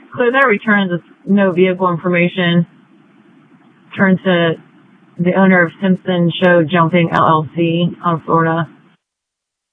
So that returns with no vehicle information. Turns to the owner of Simpson Show Jumping LLC on Florida.